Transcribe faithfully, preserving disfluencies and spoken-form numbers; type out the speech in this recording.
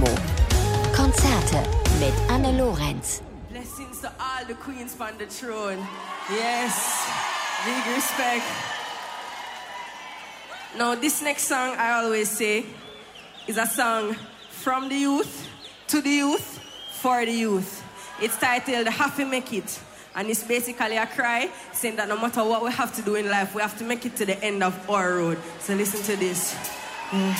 Dynamo. Konzerte mit Anne Lorenz. Blessings to all the queens on the throne. Yes, big respect. Now, this next song, I always say, is a song from the youth, to the youth, for the youth. It's titled Have to Make It. And it's basically a cry saying that no matter what we have to do in life, we have to make it to the end of our road. So listen to this. Mm.